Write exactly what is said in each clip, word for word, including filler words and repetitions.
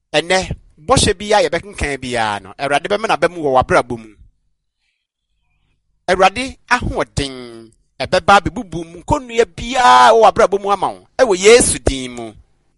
ene boshe biya ye bekenkan biya no Awurade be me na bem wo wabrabo mu Awurade ahoden ebeba bebubu mu konua biya wo wabrabo mu ama wo e wo Yesu din mu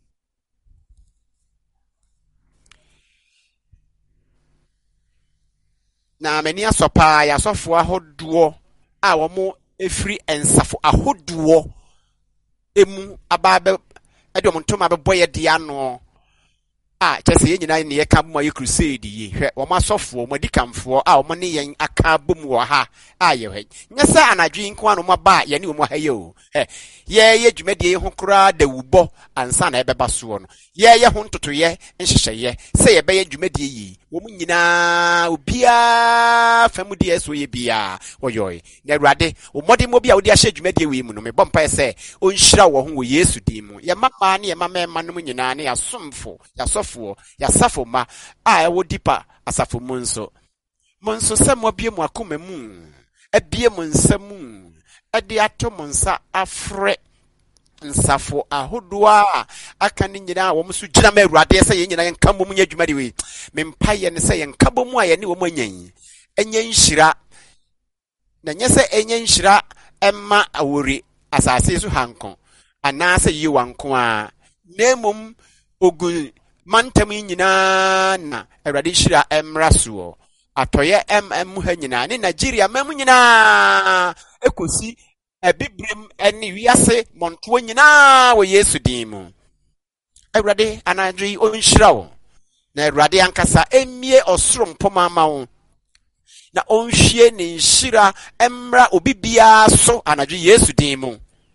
na mani asopa ya sofo ahodo a wo mo efri ensafo ahodo emu ababe ede mo ntoma be boye dia no a chese ye nyina ne ye ka bo ye crusade ye hwe wo masofo mo dikamfo a wo ne yen aka bom wo ha a ye hwe nyesa anadwi nko anu mo ba ye ne wo mo ha ye o he ye ye dwumade ho kura da wubo ansa na ebeba so no ye ye ho ntoto ye nhyehyɛ ye se ye be ye dwumade yi wo mu nyina obia famu de eso ye bia oyoy na Awurade wo mode mo bia wo de ahye dwumade we mu no me bompa se o nhyira wo ho wo Yesu din mu ye mama ne ye mama ma no nyina ne ya somfo ya sofo ya safo ma a ewo dipa asafo mu nso mo nso se mo bie mu akoma mu abie mu nsamu ade ato mo nsa afre nsafo ahodoa aka ne nyina wo musu gyina ma Awurade se ye nyina ye nka mo nya dwumade we mempa ye ne se ye nka bo mu a ye ne wo mo anyan enye nhyira na nye se enye nhyira emma awori asase so hankon ana se yi wanko a nemum ogun mantam nyina na Awurade nhyira emra so atoye mm ha nyina ne Nigeria mam nyina ekosi ebibrem eni wiase monto nyina wo Yesu din mu Awurade anadwi onhyira wo na Awurade ankasa emie osoro mpoma ma wo na onhwie ne nhyira emra obibia so anadwi Yesu din mu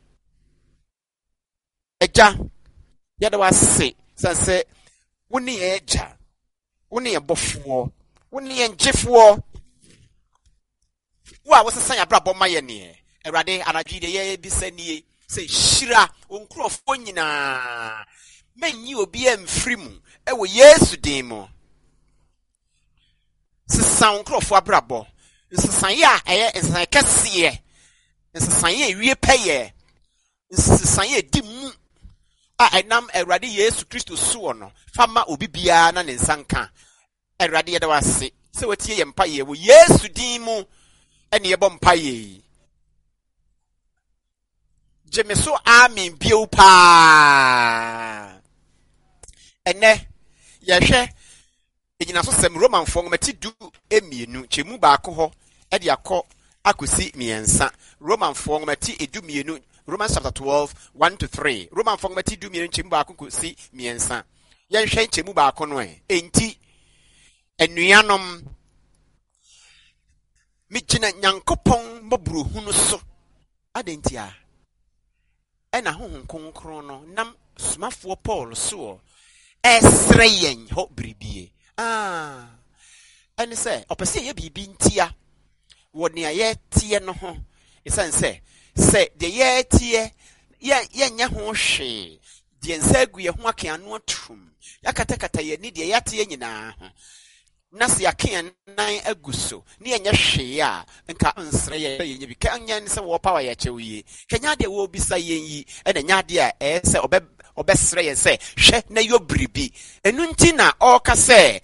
eja yada wase sanse woni eja woni ebofo woni enjefo wa wosesan abrabọ ma ye ne Awurade anadwi de ye bisanie se hyira onkrofo nyina menyi obi amfiri mu e wo Yesu din mu sesan onkrofo abrabọ sesan ya eye sesan kase sesan ya ewie peye sesan ya di mu a enam Awurade Yesu Kristo so no fama obi bia na ne nsanka Awurade ye da wase se watie ye mpa ye wo Yesu din mu ene ye bom mpa ye Jemeso amen bio pa ene ye hwe egina so sem Roman fo ngomati du emienu chemu ba akọ e de akọ akosi miensa Roman fo ngomati edu mienu Romans chapter twelve one to three Roman fo ngomati du mienu chemu ba akọ kosi miensa ye hwe chemu ba akọ no e enti enuanom mijina nyankopon maburu hunu so adentia ena honhom konkron no nam sumafo Paul so esreyen ho bribie ah ene se opese ye bibi ntia woni aye tie no ho esan se se de ye tie ye ye nya ho hwe de nsa agu ye ho aka anu atum yakatakata ye ni de yate nyina ho nasi yakin nan aguso ni enye hwe a nka nsre ye ye bi ka nya ni se wo power ya chewiye kenya de wo bisa yen yi e na nya de a e se obe obesre ye se hwe na yo bribi enu nti na o ka se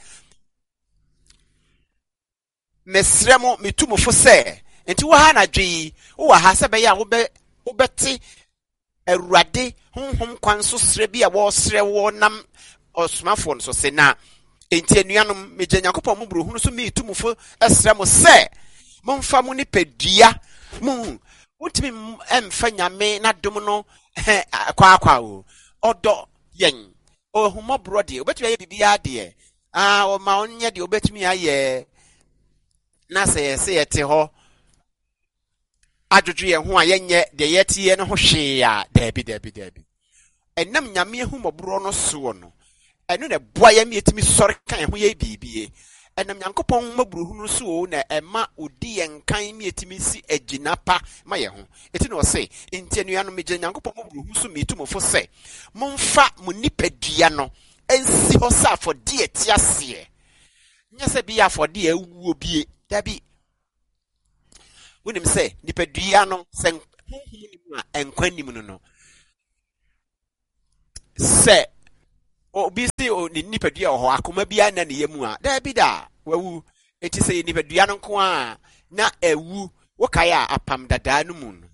mesremo metumofo se enti wo ha na dwi wo ha se be ya wo be wo beti Awurade honhom kwan so sre bi a wo sre wo nam osumafo no so se na enti anuanom meje Nyankopɔn mo buru hunu so me tumufo esre mo se momfa mo ni pedua mo wotimi emfa nyame na dom no kwa kwa o odo yen o humo brode obetumi aye bibia de ah o ma onye de obetumi aye na se se yete ho adwodwo ye ho a yenye de yetie no ho hwe ya dabi dabi dabi enam nyame humobro no so no enu na boa ya mietimi sori kan ho ye bibie enam Nyankopɔn maburu hunu so na ema odi yenkan mietimi si agina pa ma ye ho eti no se entianua no meje Nyankopɔn maburu hunu so metumofo se momfa mo nipadua no ensi ho sa for die tiase nya se bi ya for die awuo bie dabi wonim se nipadua no se honhom a enkwanim no no se obi si ni nipadua ho akoma bia na ne yemu a da bi da wawu eti sɛ nipadua no nko a na ewu wokaya apam dada no mu no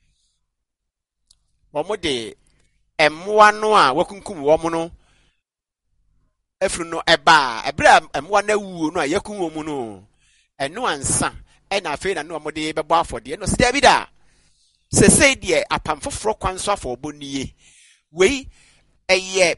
wɔn de emmoa no a wakunkum wɔn no afuru no eba ebra emmoa na wu no a yakun wɔn no ɛno ansa ɛna afei na no wɔn de bɛbɔ afɔde no sɛ da bi da sesei deɛ apam foforo kwan so afɔbɔ nie wei ɛyɛ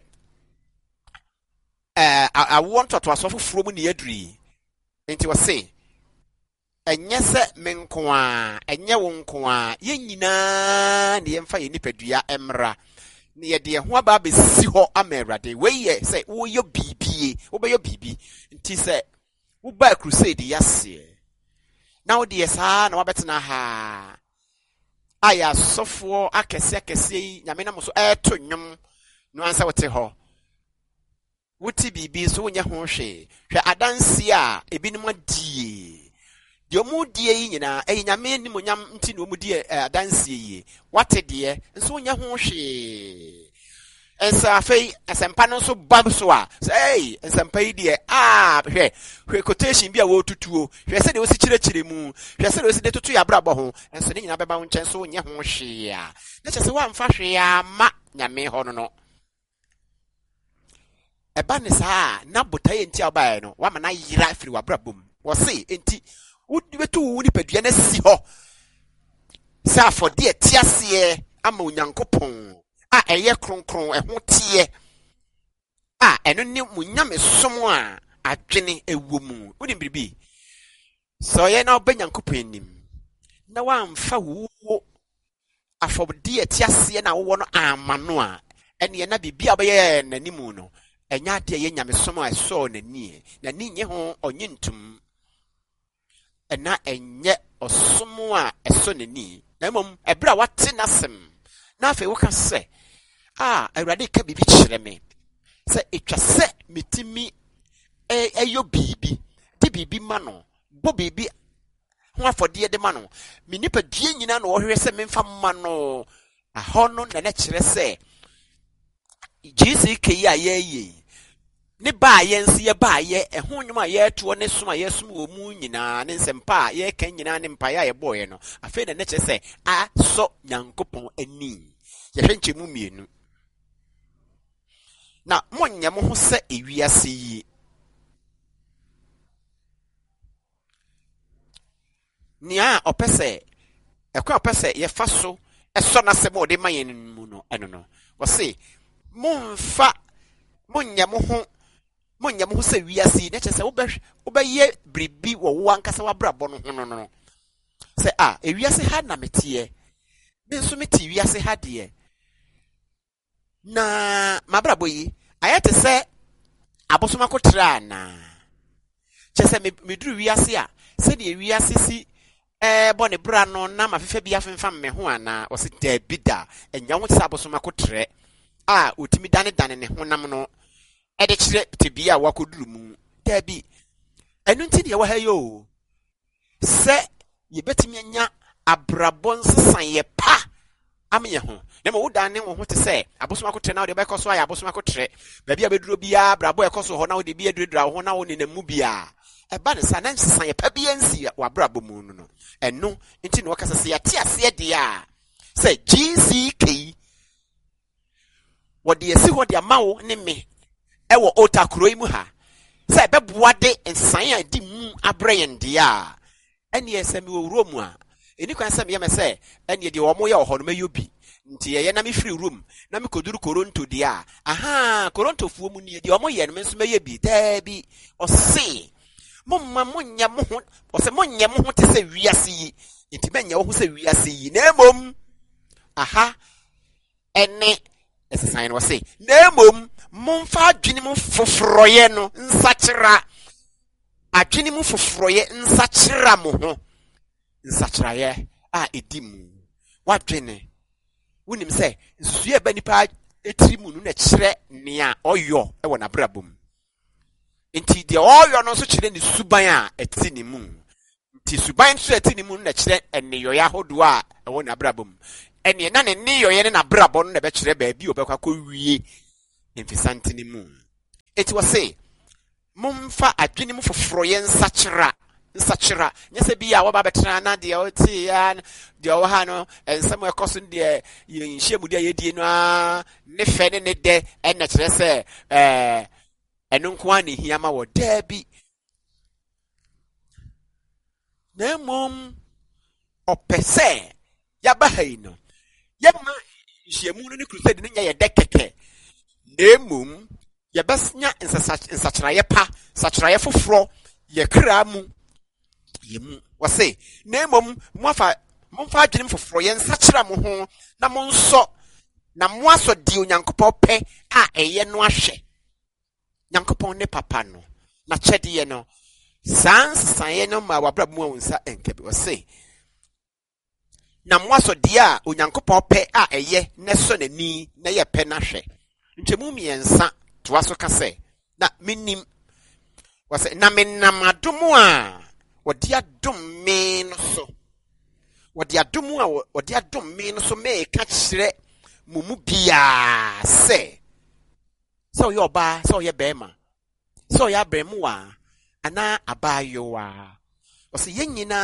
eh awo ntoto aso foforo mu ne yaduri enti wɔ se enye sɛ menko a enye wo nko a yenyina ne yemfa ye nipadua emra ne ye de ho aba besi hɔ ama Awurade wei yɛ sɛ wo yɛ bibie wo bɛ yɛ bibi nti sɛ wo ba crusade yase na wo de saa na wabɛtena ha aya sofo akɛse akɛse yi nyame na mo so ɛto nwom no ansa wote hɔ wuti bibi so wonya ho hwe hwɛ adanse a ebinom adie de omu die yi nyina ɛyɛ nyame ni monyam nti no omu die adanse yi wate de nso wonya ho hwe ensa afei asempa no so bab so a say ensampa yi de ah hwɛ hwɛ quotation bi a wo tutuo hwɛ sɛ de wo si kyerɛkyerɛ mu hwɛ sɛ de wo si de tutu ya brabɔ ho enso ne nyina bɛba wo nkyɛn so wonya ho hwe a na kyɛ sɛ wamfa hwe a ma nyame hɔ no no eba ne saa na botaye nti abae no wa ma na yira afiri wa brabom wo se enti wodi betu wo nipadua na si hɔ sa afɔde etiase ama onyankopɔn a ɛyɛ kronkron ɛho tie a ɛno ne munyame som a adwene ewo mu wodi biribi so yɛ na obanyankopɔn anim na wamfa wo afɔde etiase na wo no ama no a ɛne na bibia bɛyɛ n'animu no enya de ye nyame som a so n'ani n'ani nye ho onye ntum ena enye osom a eso n'ani na mom ebra wate nasem na afa wo ka se ah Awurade ka bibi kyerɛ me se etwa se metimi eyo bibi di bibi ma no bo bibi ho afɔde de ma no me nipa due nyina na wo hwɛ se memfa ma no ahɔ no na na kyerɛ se Jesus ke ya ye ne ba ye nsi ye ba ye ehun nwuma ye to ne soma ye som wo mu nyina ne nsempa ye kan nyina ne mpa ya ye boye no afi na ne kye se a so nyankopon ani ye hwe nche mu mienu na monye mo ho se ewiase yi nia opese ekwa opese ye fa so eso na se mo de mayen mu no eno no wo se monfa monye mo ho monye mo ho se wiase na kyerɛ sɛ wo bɛ wo bɛ ye bribi wo wo ankasa wa brabɔ no ho no no sɛ a ewiase ha na metie me nso meti wiase ha de na mabrabɔ yi ayete sɛ abosoma ko tra na kyerɛ sɛ me meduru wiase a sɛ de wiase si eh bɔ ne bra no na mafefa bi afemfa me ho ana o se da bida enya ho sɛ abosoma ko tre a otimi dane dane ne honam no e de kyerɛ tebia wakoduru mu da bi enu nti de wa ha yo sɛ ye betimi anya abrabon sesan ye pa amye ho na mo dane wo ho te sɛ abosoma ko tre na wo de be koso ya abosoma ko tre ba bia beduro bia brabo e koso ho na wo de bia dredra ho na wo ne namu bia eba ne sa na sesan ye pa bia nsi wa brabo mu no no enu nti no kasa se ya ti ase de a sɛ G C K wodi esi ho de amawo ne me ewo otakro yi mu ha sɛ bɛboa de nsan a di mu abrɛyende a ɛne ɛsɛ me wo room a eni kwan sɛ me yɛ sɛ ɛne de wo mo yɛ ho no mayo bi nti yɛ na me free room na me koduru koronto de a aha koronto fuo mu ne de wo mo yɛ no me nso mayɛ bi daa bi ɔse momma monnya mo ho ɔse monnya mo ho te sɛ wiase yi nti bɛnya wo ho sɛ wiase yi na emom aha ene ɛsesan no ɔse na emom momfa adwene mu foforoye no nsakyera adwene mu foforoye nsakyera mo ho nsakyera ye a edimu wadwene wonim sɛ nsuye ba nipa etiri mu no na kyerɛ nea ɔyɔ ɛwɔ na brabom nti de ɔyɔ no so kyerɛ ne suban a ɛti ne mu nti suban so ɛti ne mu na kyerɛ ɛneyoya hodo a ɛwɔ na brabom ɛne na ne neyoye ne na brabɔ no na bɛkyerɛ ba bi obɛkwa kɔ wie emfisante ne mu It was say Mumfa adwene mu foforo ye nsachira nsachira nyese bia wo ba betra na de o ti ya de o ha no ensam ekoso de ye nhyiamu de ye die no a ne fe ne ne de en na kire se eh enu nko ani hiama wo da bi na mom opese ya ba hai no ye ma nhyiamu no ne crusade ne nya ye de keke na mom ye besnya nsachiraye pa sachiraye foforo ye kra mu ye mu wose na mom mofa momfa adwene foforo ye nsachira mo ho na mo nso na mo aso di onyankopon pe a eye no ahwe nyankopon ne papa no na chede ye no sans saye no ma wabra mu wonsa enkabi wose na mo aso di a onyankopon pe a eye ne so nani na ye pe na hwe ntemu miensa Twaso kase na minim wase na menam adomu a wodi adom me no so wodi adomu a wodi adom me no so me ka kire mumu bia se so yo ba so ye bema so ya bremu a ana abayo a wase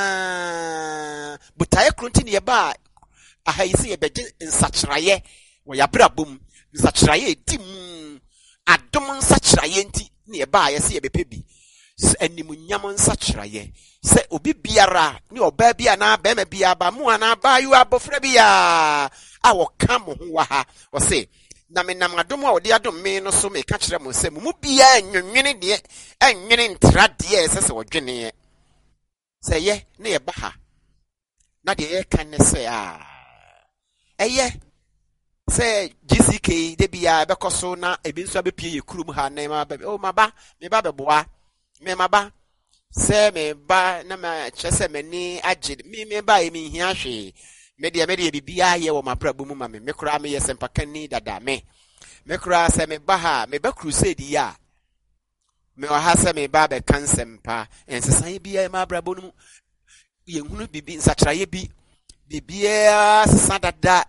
yenyina butaye kronti ne ye ba ahayisi ye beje nsachiraye wo ya brabum nsachiraye dim adom nsachiraye nti ne ba ye se ye bepebi animunyam nsachiraye se obi biara ne oba bia na ba ma bia ba mu ana ba yu abofra bia a wo ka mo ho wa ha o se na menam adom a odi adom me no so me ka kire mo se mu bia nwunwene de enwene ntra de se se wodwene se ye ne ye ba ha na de ye kan ne se a eye say G C K de bia be koso na ebi nso abepie ye kurum ha na ma ba o maba me ba beboa me maba say me ba na ma chese mani age me me ba e me hia hwe me de me de bibia ye wo maprabu mu ma me me kura me yesempa kani dada me me kura say me ba ha me ba crusade ya me wa ha say me ba be kansempa ensesan bia ma abrabo no ye hunu bibi nsachiraye bi bibia sesa dada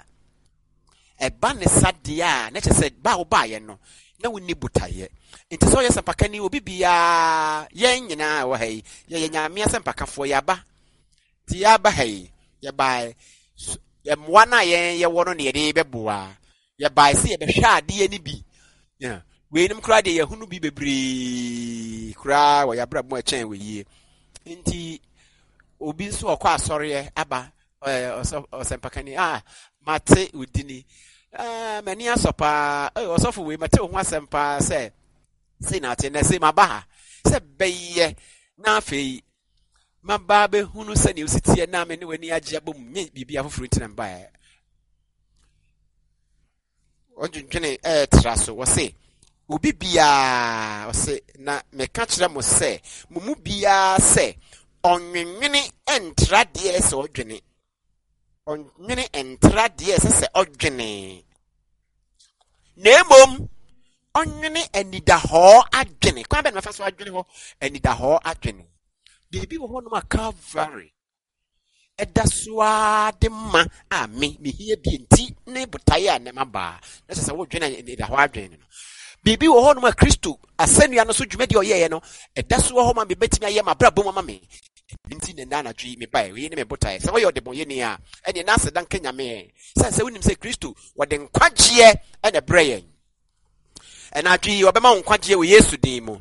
eba ne sadia na chese ba wo ba ye no na woni butaye nti so ye sempaka ni obi bia ye nyina wo hai ye ye nyame sempaka fo ya ba ti ya ba hai ye ba ye mwa na ye ye wono ne ye de beboa ye ba se ye be hwa ade ni bi yeah we nim kra de ye hunu bi bebre kra wo ya bra mo a chen we yie nti obi nso okwa asore aba o sempaka ni ah mate udini ah mani asopa eh osofo we mate ho asempa se se na te na se maba se beye na afei maba be hunu se ne usitie na me ne wani age abom nye bibia foforo ntina mba e onjunjene eh traso wo se obi bia wo se na me ka kire mo se mumu bia se onwenwene entra de se odwene onwene entra de se se odwene nemom onwene enida ho adwene kwa be na fa so adwene ho enida ho adwene bibi wo ho no ma Calvary edaswa de ma a me me hie bi enti ne botaye a ne maba na se se wo dwene enida ho adwene no bibi wo ho no ma Kristo asanua no so dwumadi oyeye no edaswa ho ma me betimi aye ma brabo ma me nti ne na natwi me bae we ne me botae se wo yo de boye ni a ene na se dan kenya me se se wonim se Kristo wo de nkwagye ene breyen ena atwi wo be ma nkwagye wo Yesu din mu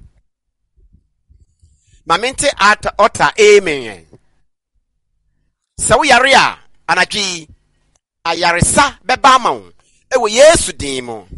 mamente at ota amen se wo yare a anatwi ayaresa be ba ma wo e wo Yesu din mu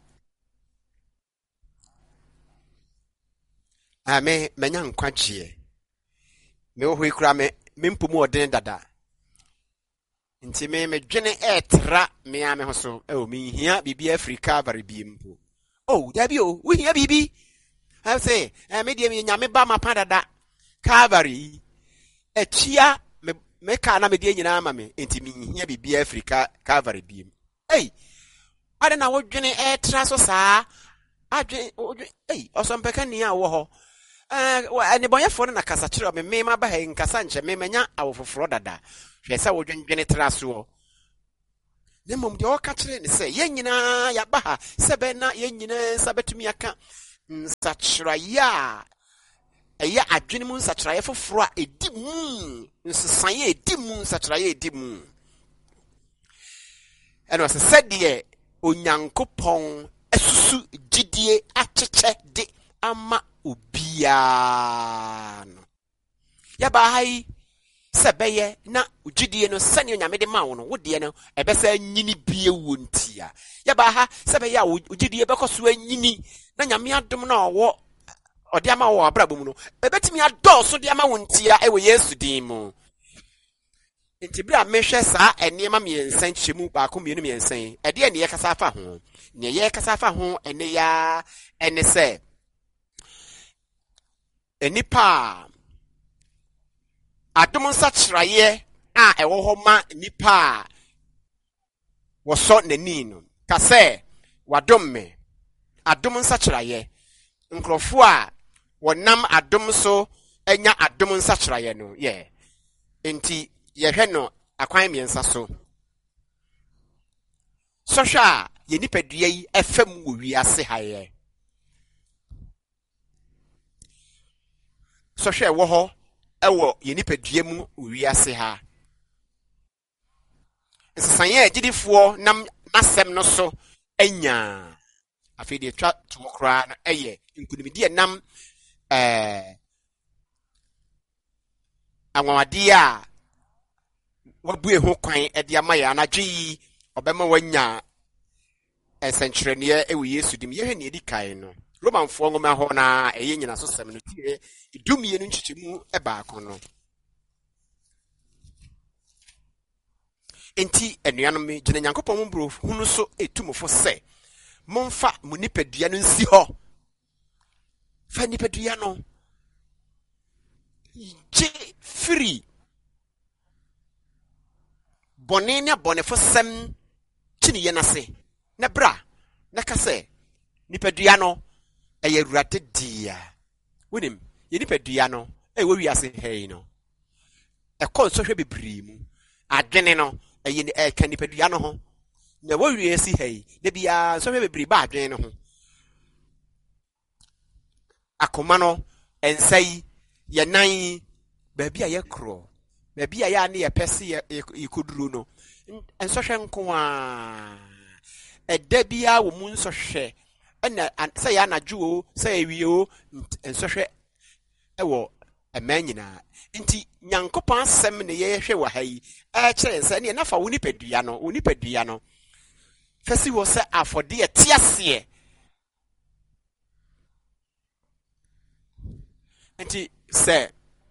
amen menya nkwagye me wo hwekura me mempumu odene dada nti me me dwene etra me ame ho so e o me hia bibi Africa Calvary bi mpo oh dabi o wo hia bibi I say eh me die me nyame ba ma padada Calvary echia me me ka na me die nyina ama me nti me hia bibi Africa Calvary bi hey ade na wo dwene etra so saa adwe hey osompeka ni a wo ho eh ani bonyefo na kasa kire me me ma ba ha nkasa nche me manya awofoforo dada hwe se wo dwendwene traso ne mom de o ka kire ne se ye nyina ya ba ha se be na ye nyina sa betumi aka nsakyeraya eya adwene mu nsakyeraya foforo a edi mu nsesan edi mu nsakyeraya edi mu eno se sede onyankopon esusu gidie acheche de ama obia no yaba hai sebeye na gidie no sane onyame de ma wo no wo de no ebesa nyini bie wo ntia yaba ha sebeye a gidie bekoso anyini na nyame adom na owo odi ama wo abrabom no ebetimi adoso de ama wo ntia ewe Yesu din mu nti bra mehwe sa enema miensan chemu ba ko mienu miensan ede ene ye kasa fa ho ne ye kasa fa ho ene ya ene se enipa adom nsakyeraye a ewo ho ma nipa wo so nani no ka se wadom me adom nsakyeraye nkrofo a wonam adom so enya adom nsakyeraye no ye enti yehwe no akwan miensa so sohwa ye nipadua yi efam wo wiase haye sohwa ewo ho ewo ye nipadua mu wiase ha nsanye agidifo nam nasem no so enya afide twa tumokra no eye nkunimidi nam eh anwade a wabue ho kwan ede amaya anadwi obema wanya esenkyerene ewe Yesu dim yehwe ne edi kan no Roman fo ngoma ho na eye nyina so sem no tie idumie no nchichemu eba akon no enti enuanom me gina Nyankopon mo bro hunu so etumofo se momfa munipadua no nsi ho fa nipadua no je free bonenia bonefo sem chini yenase na bra na kase nipadua no eye Awurade dia wonim ye nipadua no e wo wiase hei no e kon so hwe bebri mu adwene no eye e kan nipadua no ho na wo wiase hei na bia so hwe bebri ba adwene no ho akoma no ensai ye nan ba bia ye kro ba bia ya ne ye pese ye koduro no enso hwe nko a eda bia wo mu nso hwe na say ya na juo say wi o enso hwe ewo emanyina nti Nyankopon asem ne ye hwe wa hai a kire nsa ne na fa wo nipadua no wo nipadua no fesi wo se afode ye tiase nti se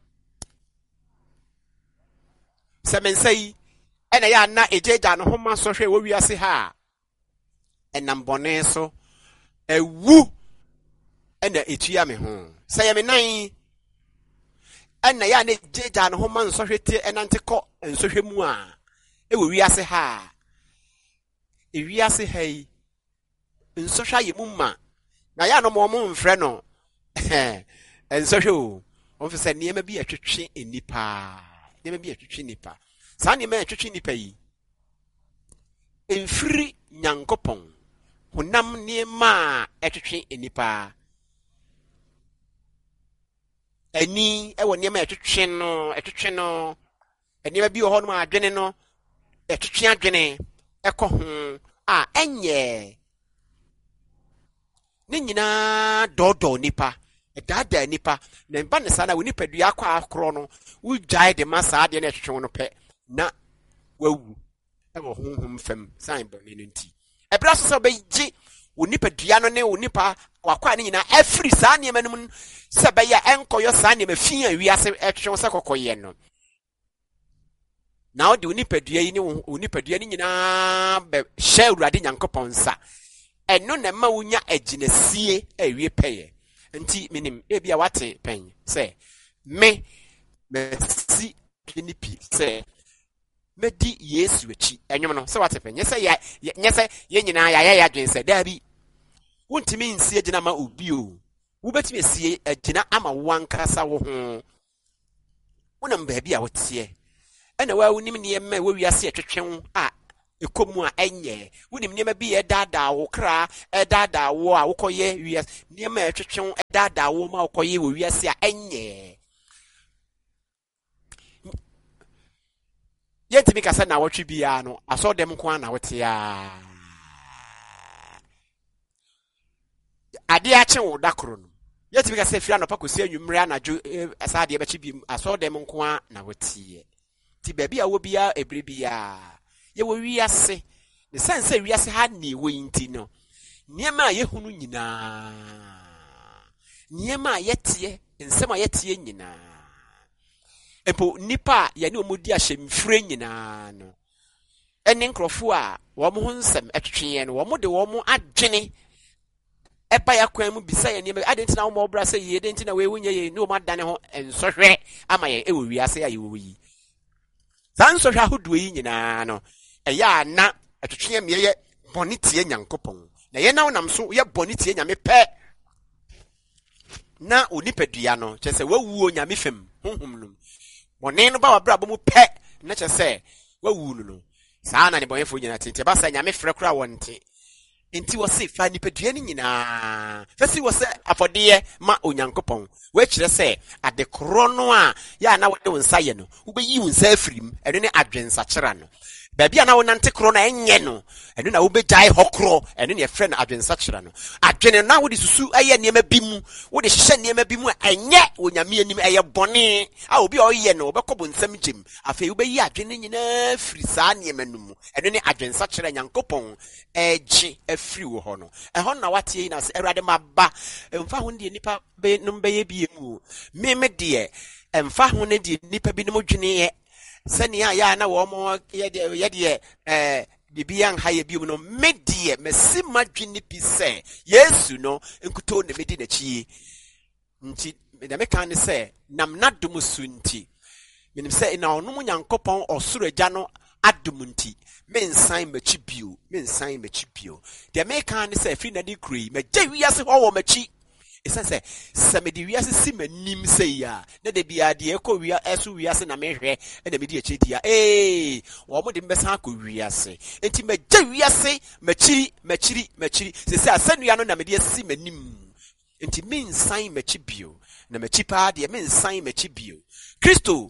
se mensai ena ya na ejeja no homa so hwe wo wiase ha enambone so ewu ena etua me ho se ye me nan ena ya na ejeja no homa so hwete enante ko enso hwe mu a e wo wiase ha e wiase hai enso hwa ye mu ma na ya no mo mo mfre no enso hwe o o fi se niema bi atwetwe enipa niema bi atwetwe nipa sa niema atwetwe nipa yi enfiri Nyankopon honam niema atwetwe enipa ani ewo niema atwetwe no atwetwe no eniema bi ho no adwene no atwetwe adwene ekọ ho a enye ni nyina dodo nipa edada nipa na mba ne sana woni padua akwa akro no wujai de masa ade na twetwe no pe na wawu ewo honhom fam san ba me nti ebra so so be ji woni padua no ne woni pa wakwa ne nyina afri sa ne manum se be ya enkoyo sa ne mafia wiase etwe se kokoye no na odi woni padua yi ne woni padua ne nyina be hye Awurade Nyankopon sa eno na ma wonya aginasie awie peye nti minim ebia wate pen se me mesi kinipi se medi Yesu echi enwom no se wate pen nyese ya nyese ye nyina ya ya ya dwen se da bi wontimi nsie gina ma obi o wobetimi sie agina ama wankasa wo ho wonam ba bia wotie ena wa wonim ne yemma wo wiase etwetwen a ekomu a enye wonim niema bi e dada wo kra e dada wo a wokoye wiase niema etwetwen e dada wo ma wokoye wo wiase a enye yentimi kasa na wotwe bia no aso dem ko na wote a ade a che wo dakoro no yentimi kasa fira no pakosi anwumre anadwo asa de be che bi aso dem ko na wote ti baby a wo bia ebre bia ye wo wiase ne sense wiase ha ni wo yinti no niema ye hunu nyina niema yete nsema yete nyina epo nipa ya ne omodi ahyemfire nyina no ene nkrofo a wo mo nsem etwetwe no wo mo de wo mo adwene eba ya kwan mu bisa ya niema adentina wo mo bra se ye dentina we wunye ye ne o madane ho ensohwe ama ye ewo wiase ya ye wo yi sansohwe ahodo yi nyina no eya na etwetwe me ye boni tie nyankopon na ye na wonam so ye boni tie nyame pe na onipadua no che se wawuo nyame fem honhom no boni no ba wabra bo mu pe na che se wawu no saa na ne boyefo nyina tete ba sa nyame frɛ kora wonte enti wo se fa nipadua ni nyina fesi wo se afodie ma onyankopon we kire se ade koro no a ya na wo de wonsa ye no wo be yi wonsa afirim eno ne adwensa kyera no baby ana wonante kro na enye no eno na wo be jai hokro eno ne e frɛ na adwensa kyera no adwene na wo de susu aye niema bi mu wo de hye niema bi mu enye onyame anim eye bone a obi o ye no obekɔbɔ nsam gyem afei wo be yi adwene nyina firi saa niema no mu eno ne adwensa kyera nyankopɔn eji afiri wo ho no e ho na wate yi na se erade maba emfa ho de nipa be no be ye bi emu me me de emfa ho ne de nipa bi no dwene ye sani ya ya na wo mo ye de ye de eh bibian haye bi no medie mesi madwene pi se Yesu no enkuto ne medi na chi nti me me kan se nam na dum su nti menim se na onum nyankopɔn osoro agya no adum nti me nsan machi bio me nsan machi bio de me kan se fri na di kuri me gye wiase ho wo machi esense se me di wiase si manim se ya na de bia de ekɔ wia eso wiase na me hwɛ na me di echi dia eh wo mo de mbesa akɔ wiase enti me gye wiase machi machiri machiri se se asanua no na me di si manim enti me nsan machi bio na machi pa de me nsan machi bio Kristo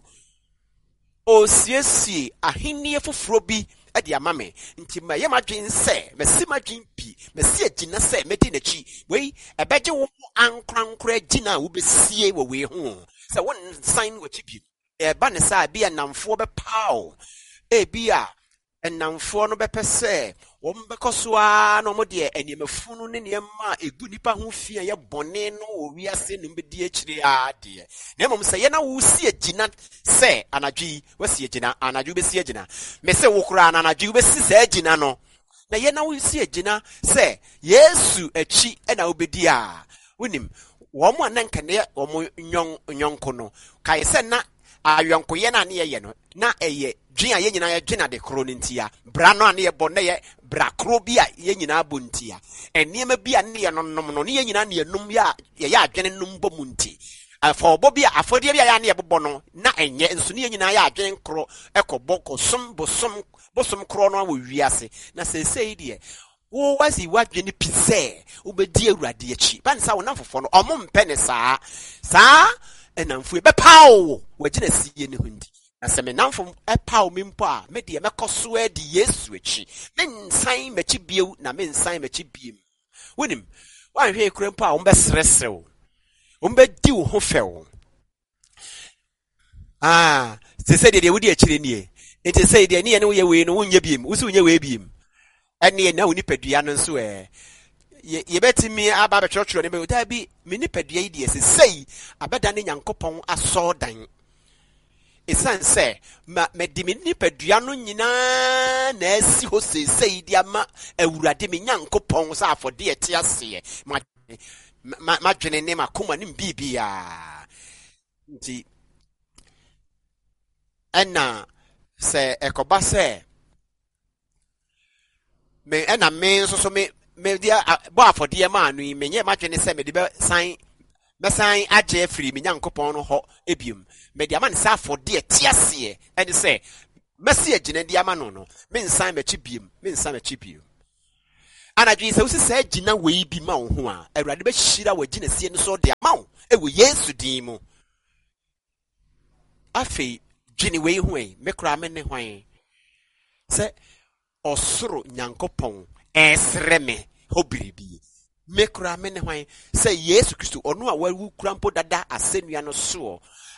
o siesie ahenni foforo bi edi amame nti ma ye madwen se mesi madwen pi mesi agina se medi na chi wei ebeje wo ankrankra agina wo besie wo we ho se won sign wo chi bi e ba ne sa bia namfo be paw e bia enamfo no be pese wo mbekosoa no mo de animafunu ne niema egu nipa ho fia ye bone no wo wiase no bedi akire ade na mom se ye na wo si agina se anadwi wasi agina anadwi be si agina me se wo kura na anadwi be si se agina no na ye na wo si agina se Yesu achi e na obedi a wonim wo mo ananka ne wo mo nyon nyonko no kai se na ayonko ye na ne ye no na eye dwen a ye nyina ye dwen ade kro ntia bra no ane ye bone ye bra kro bi a ye nyina abontia eniema bi a ne ye nonom no ne ye nyina ne enum ya ye ya adwene num bomu nti afọbọ bi a afọde bi a ya ne ye bobọ no na enye nso ne ye nyina ya adwen kro ekọbọ kosom bosom bosom kro no wo wiase na sesei de wo wasi wadwene pise obedi awurade achi ban sa wona fofo no omo mpene saa saa enamfu be pawo wagina siye ne hundi aseme namfo epaw mimpo a me de mekoso adi Yesu achi me nsan machi bieu na me nsan machi biem wonim wanhwe kurempo a wo besresrew wo bedi wo ho few ah se se de wodi achire nie enti se de ne ne wo ye we no wonye biem wo se wonye we biem ene na woni padua no nso eh ye betimi aba be church ne be da bi me ni padua yi de se sei abeda ne nyankopon aso dan esan se ma me di me ni padua no nyina na asi ho se sei di ama awurade me nyankopon sa afode ete ase ma ma dwene ne makoma ne bibia nti ena se ekoba se me ena me so so me me dia bo afode ma anu me nye ma dwene se me di be san me san age free me nyankopon no ho ebiem me dia ma ne sa afode ete ase ene se Messi agina di ama no no. Mensan mechi biem, mensan mechi biem. Anadwi sɛ wosi sɛ agina wei bi ma wo ho a, Awurade bɛhyira w'agina sie no so de ama wo. Ewo Yesu din mu. Afei, dwene wei ho yi, me kura me ne hwan. Sɛ osoro Nyankopɔn ɛsrɛ me hobiribi. Me kura me ne hwan. Sɛ Yesu Kristo ɔno a wawu kura mpo dada asennua no so.